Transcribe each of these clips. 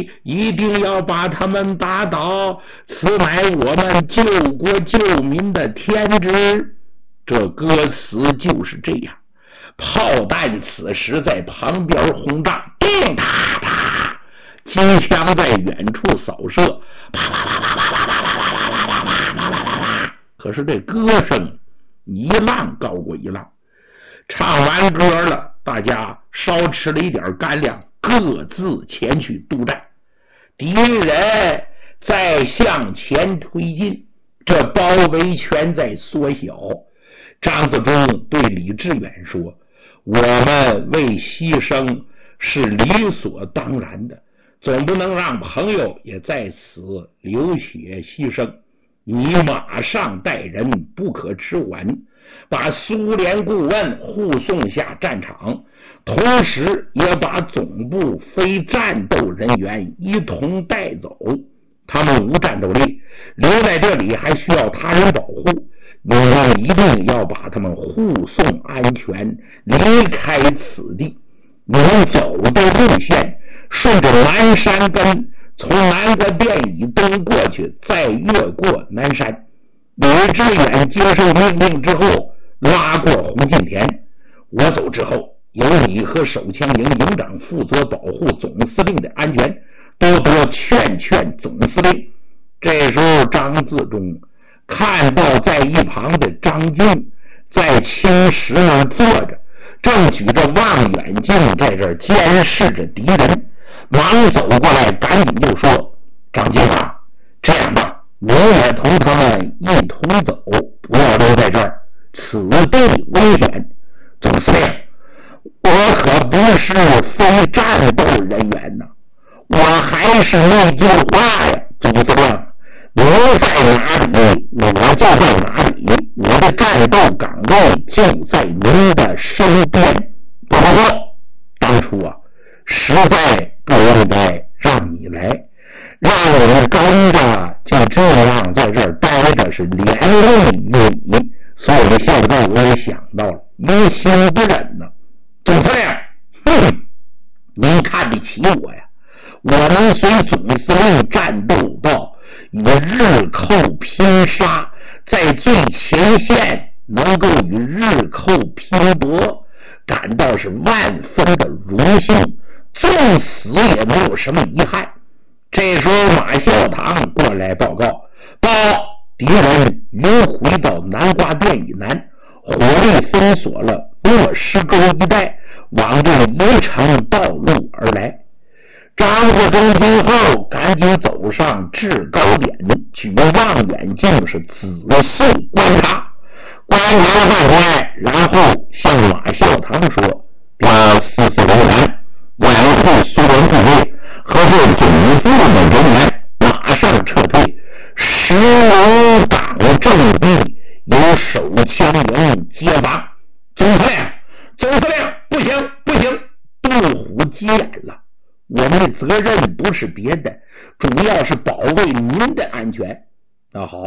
里，一定要把他们打倒，此乃我们救国救民的天职。这歌词就是这样。炮弹此时在旁边轰炸，咚哒哒，机枪在远处扫射，啪啪啪啪啪啪啪啪啪啪啪啪啪啪。可是这歌声一浪高过一浪。唱完歌了，大家稍吃了一点干粮，各自前去督战。敌人在向前推进，这包围圈在缩小。张自忠对李志远说，我们为牺牲是理所当然的，总不能让朋友也在此流血牺牲。你马上带人，不可迟缓，把苏联顾问护送下战场，同时也把总部非战斗人员一同带走。他们无战斗力，留在这里还需要他人保护，你们一定要把他们护送安全离开此地。你们走的路线顺着南山根，从南国店以东过去，再越过南山。李志远接受命令之后，拉过红进田。我走之后，由你和手枪营营长负责保护总司令的安全，多多劝劝总司令。这时候张自忠看到在一旁的张静在青石那坐着，正举着望远镜在这儿监视着敌人，忙走过来，赶紧就说，张静啊，这样吧，你也同他们一同走，不要留在这儿，此地危险。总司令，我可不是非战斗人员呢，我还是那句话呀，总司令，你在哪里，我就在哪里，我的战斗岗位就在您的身边。不过当初啊，实在不应该让你来，让我跟着就这样在这儿待着是连累于你，所以现在我也想到了，于心不忍呢。总司令，您看得起我呀，我能随总司令战斗到与日寇拼杀，在最前线能够与日寇拼搏，感到是万分的荣幸，纵死也没有什么遗憾。这时候马孝堂过来报告，敌人迂回到南瓜店以南，火力封锁了莫石沟一带，往这宜城道路而来。张自忠听后赶紧走上制高点，举望远镜是仔细观察半天，然后向马孝堂说，要4401维护苏联部队和对总部的人员马上撤退，石龙岗阵地由手枪营接防。总司令，不行，杜虎急眼了，我们的责任不是别的，主要是保卫您的安全。那好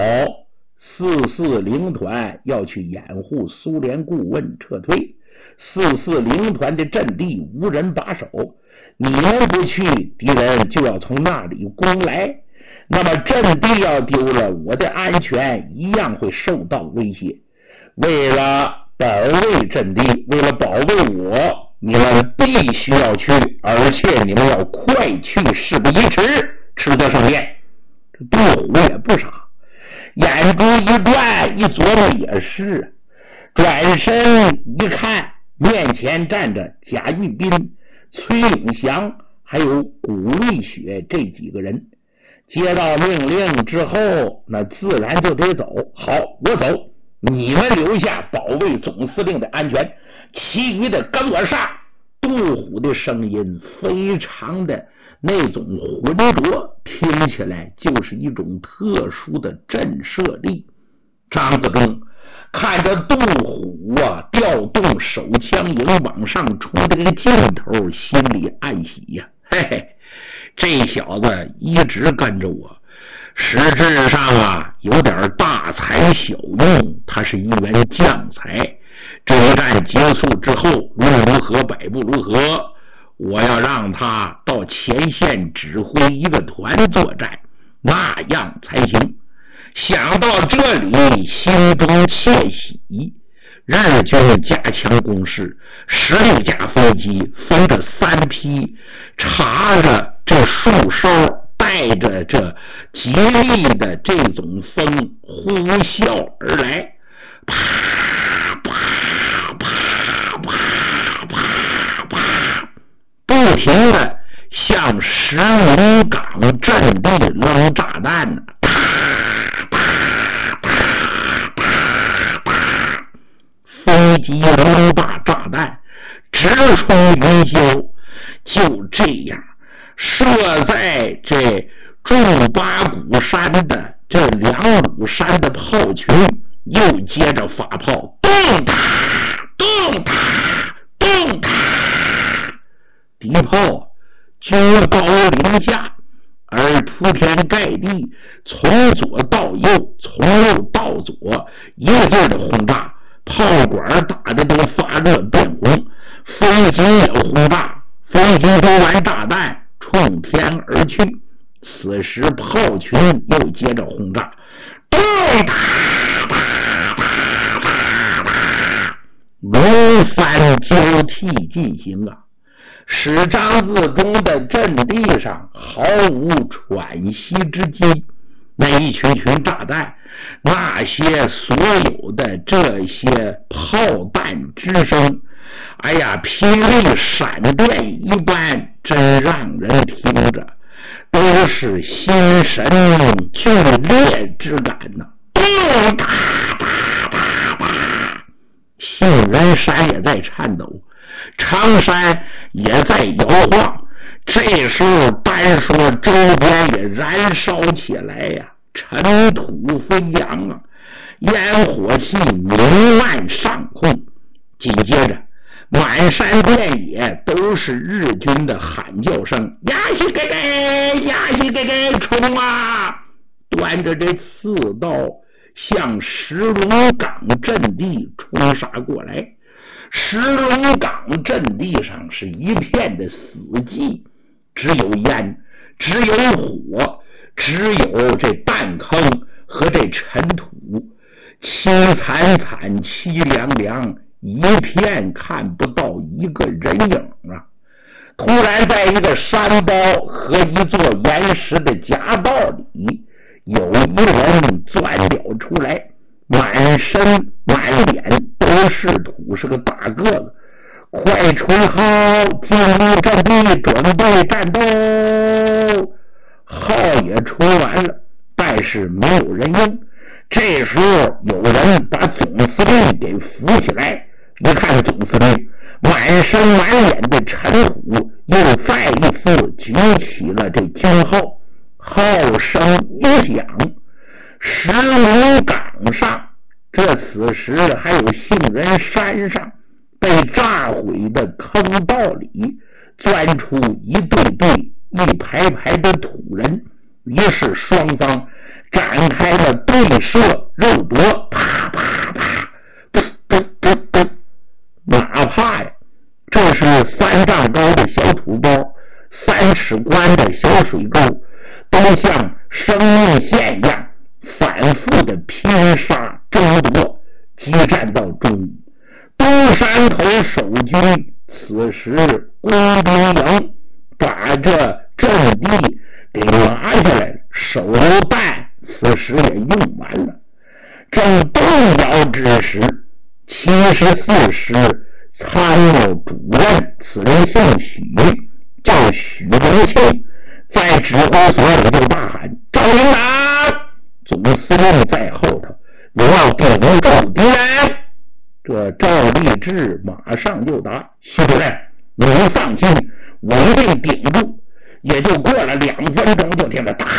，440团要去掩护苏联顾问撤退，440团的阵地无人把守，你们不去，敌人就要从那里攻来，那么阵地要丢了，我的安全一样会受到威胁。为了保卫阵地，为了保卫我，你们必须要去，而且你们要快去，事不宜迟，吃得上便。这杜虎也不傻，眼珠一转，一琢磨也是，转身一看，面前站着贾玉斌、崔永祥还有古丽雪这几个人。接到命令之后，那自然就得走。好，我走，你们留下保卫总司令的安全，其余的跟我上。杜虎的声音非常的那种浑浊，听起来就是一种特殊的震慑力。张自忠看着杜虎调动手枪营往上冲的这个劲头，心里暗喜呀，嘿嘿，这小子一直跟着我，实质上有点大材小用，他是一员将才。这一战结束之后，论如何，摆布如何， 我要让他到前线指挥一个团作战，那样才行。想到这里，心中窃喜。日军加强攻势，16架飞机分着3批，插着这树梢，带着这吉利的这种风呼啸而来，啪啪啪啪啪啪，不停的向石龙岗阵地扔炸弹呢。飞机扔把炸弹直冲云霄，就这样射在这驻八股山的这2鲁山的炮群，又接着发炮，咚哒咚哒咚哒，敌炮居高临下，而铺天盖地，从左到右，从右到左，一个劲儿的轰炸。炮管打的都发热变红，飞机也轰炸，飞机丢完炸弹冲天而去。此时炮群又接着轰炸，咚哒哒哒哒哒，轮番交替进行啊，使张自忠的阵地上毫无喘息之机。那一群群炸弹，那些所有的这些炮弹之声，哎呀，霹雳闪电一般，真让人听着都是心神剧烈之感呐！哒哒哒哒，杏仁山也在颤抖，长山也在摇晃。这时候单说周边也燃烧起来呀，尘土飞扬啊，烟火气弥漫上空。紧接着满山遍野都是日军的喊叫声，呀西给给，呀西给给，冲啊！端着这刺刀向石龙岗阵地冲杀过来。石龙岗阵地上是一片的死寂，只有烟，只有火，只有这弹坑和这尘土，凄惨惨，凄凉凉，一片看不到一个人影啊！突然在一个山包和一座岩石的夹道里，有一人钻了出来，满身满脸都是土，是个大个子。快吹号，进入阵地，准备战斗。号也吹完了，但是没有人应。这时候有人把总司令给扶起来，一看总司令满身满脸的尘土，又再一次举起了这军号，号声一响，石龙岗上，此时还有杏仁山上被炸毁的坑道里钻出一对对一排排的土人，于是双方展开了对射肉搏，啪啪啪，哪怕呀这是3丈高的小土包，3尺宽的小水沟，都像生命线一样反复的拼杀争夺，激战到中午。东山头守军此时工兵营把这阵地给拿下来，手榴弹此时也用完了。正动摇之时，74师参谋主任，此人姓许，叫许荣庆，在指挥所里就大喊：赵领导！总司令在后头，你要顶住敌人。这赵立志马上就答：许主任，你放心，我一定顶住。也就过了2分钟，就听着哒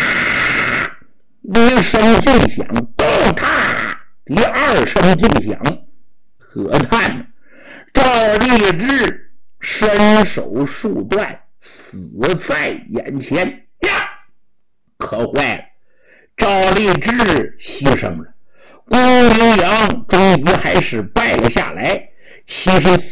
一声巨响，咚嚓第2声巨响，可叹赵立志身首数段，死在眼前呀！可坏了，赵立志牺牲了，工兵营终于还是败了下来。74